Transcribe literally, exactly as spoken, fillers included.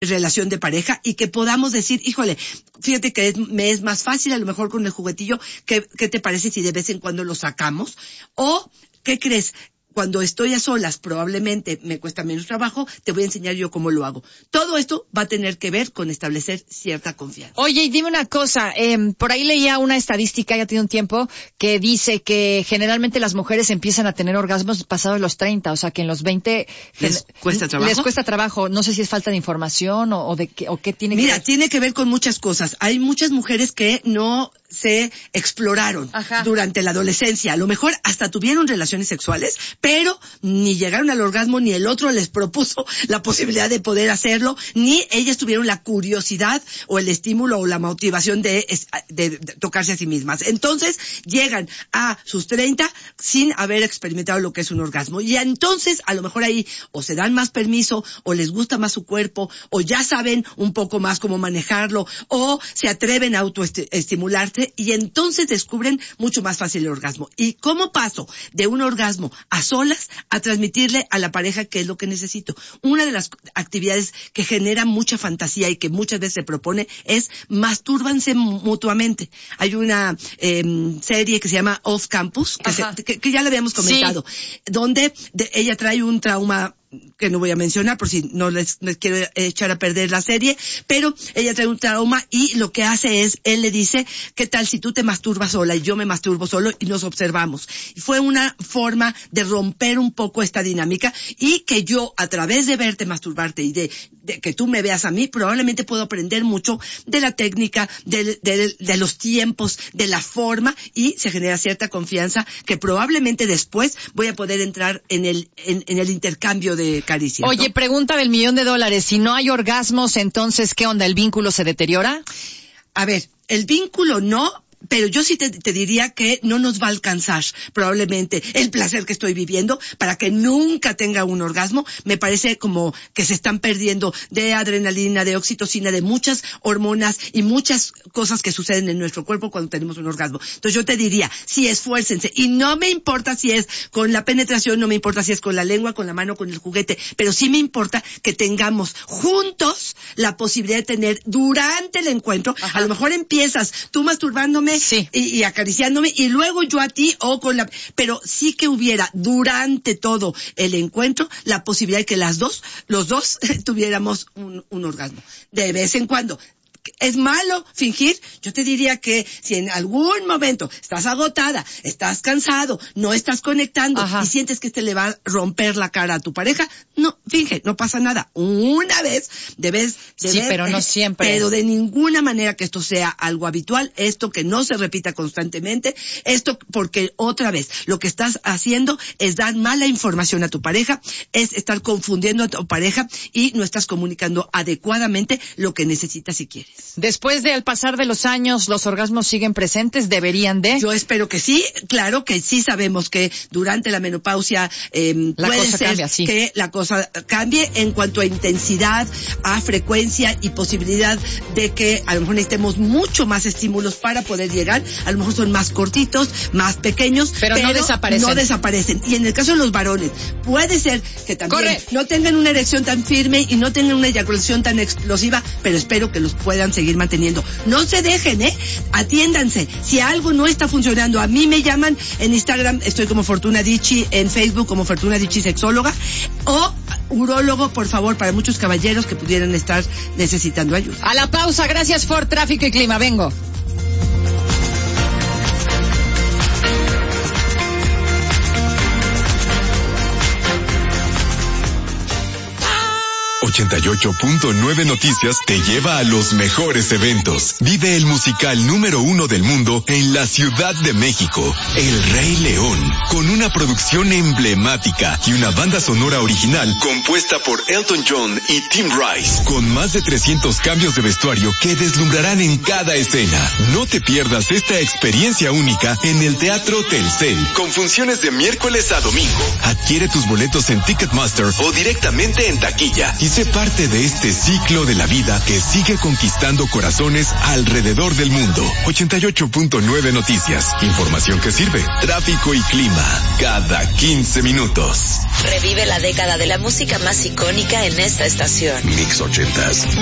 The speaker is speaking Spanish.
relación de pareja y que podamos decir, híjole, fíjate que es, me es más fácil a lo mejor con el juguetillo, ¿qué, qué te parece si de vez en cuando lo sacamos? O, ¿qué crees? Cuando estoy a solas, probablemente me cuesta menos trabajo, te voy a enseñar yo cómo lo hago. Todo esto va a tener que ver con establecer cierta confianza. Oye, y dime una cosa, eh, por ahí leía una estadística, ya tiene un tiempo, que dice que generalmente las mujeres empiezan a tener orgasmos pasados los treinta, o sea que en los veinte... ¿Les cuesta trabajo? Les cuesta trabajo, no sé si es falta de información o, o de qué, o qué tiene Mira, que ver. Mira, tiene que ver con muchas cosas. Hay muchas mujeres que no se exploraron Ajá. durante la adolescencia. A lo mejor hasta tuvieron relaciones sexuales, pero ni llegaron al orgasmo, ni el otro les propuso la posibilidad de poder hacerlo, ni ellas tuvieron la curiosidad o el estímulo o la motivación de, de, de tocarse a sí mismas. Entonces, llegan a sus treinta sin haber experimentado lo que es un orgasmo. Y entonces, a lo mejor ahí, o se dan más permiso, o les gusta más su cuerpo, o ya saben un poco más cómo manejarlo, o se atreven a autoestimularse, y entonces descubren mucho más fácil el orgasmo. ¿Y cómo paso de un orgasmo a solas a transmitirle a la pareja qué es lo que necesito? Una de las actividades que genera mucha fantasía y que muchas veces se propone es mastúrbanse mutuamente. Hay una eh, serie que se llama Off Campus, que, se, que, que ya le habíamos comentado, sí. donde de, ella trae un trauma que no voy a mencionar por si no les, les quiero echar a perder la serie, pero ella trae un trauma y lo que hace es, él le dice, ¿qué tal si tú te masturbas sola y yo me masturbo solo y nos observamos? Y fue una forma de romper un poco esta dinámica y que yo, a través de verte masturbarte y de, de que tú me veas a mí, probablemente puedo aprender mucho de la técnica, de, de, de los tiempos, de la forma, y se genera cierta confianza que probablemente después voy a poder entrar en el, en, en el intercambio de de caricias. Oye, ¿no? Pregunta del millón de dólares. Si no hay orgasmos, entonces, ¿qué onda? ¿El vínculo se deteriora? A ver, el vínculo no, pero yo sí te, te diría que no nos va a alcanzar probablemente el placer que estoy viviendo para que nunca tenga un orgasmo. Me parece como que se están perdiendo de adrenalina, de oxitocina, de muchas hormonas y muchas cosas que suceden en nuestro cuerpo cuando tenemos un orgasmo. Entonces yo te diría, sí, esfuércense. Y no me importa si es con la penetración, no me importa si es con la lengua, con la mano, con el juguete, pero sí me importa que tengamos juntos la posibilidad de tener durante el encuentro. Ajá. A lo mejor empiezas tú masturbándome Sí. Y, y acariciándome y luego yo a ti o con la, pero sí que hubiera durante todo el encuentro la posibilidad de que las dos, los dos tuviéramos un, un orgasmo. De vez en cuando. ¿Es malo fingir? Yo te diría que si en algún momento estás agotada, estás cansado, no estás conectando Ajá. y sientes que este le va a romper la cara a tu pareja, no, finge, no pasa nada. Una vez debes... debes sí, pero no siempre. Pero de ninguna manera que esto sea algo habitual, esto que no se repita constantemente, esto porque otra vez lo que estás haciendo es dar mala información a tu pareja, es estar confundiendo a tu pareja y no estás comunicando adecuadamente lo que necesitas y quieres. Después del pasar de los años, ¿los orgasmos siguen presentes? ¿Deberían de? Yo espero que sí. Claro que sí sabemos que durante la menopausia eh, la puede cosa ser cambia, sí. que la cosa cambie en cuanto a intensidad, a frecuencia y posibilidad de que a lo mejor necesitemos mucho más estímulos para poder llegar. A lo mejor son más cortitos, más pequeños, pero, pero no desaparecen. No desaparecen. Y en el caso de los varones, puede ser que también Corre. no tengan una erección tan firme y no tengan una eyaculación tan explosiva, pero espero que los puedan seguir manteniendo. No se dejen, ¿eh? Atiéndanse. Si algo no está funcionando, a mí me llaman en Instagram, estoy como Fortuna Dicci, en Facebook como Fortuna Dicci Sexóloga, o urólogo, por favor, para muchos caballeros que pudieran estar necesitando ayuda. A la pausa, gracias por Tráfico y Clima, vengo. ochenta y ocho punto nueve Noticias te lleva a los mejores eventos. Vive el musical número uno del mundo en la Ciudad de México, El Rey León, con una producción emblemática y una banda sonora original compuesta por Elton John y Tim Rice, con más de trescientos cambios de vestuario que deslumbrarán en cada escena. No te pierdas esta experiencia única en el Teatro Telcel, con funciones de miércoles a domingo. Adquiere tus boletos en Ticketmaster o directamente en taquilla y sé Sé parte de este ciclo de la vida que sigue conquistando corazones alrededor del mundo. ochenta y ocho punto nueve Noticias. Información que sirve. Tráfico y clima. Cada quince minutos. Revive la década de la música más icónica en esta estación. Mix ochentas.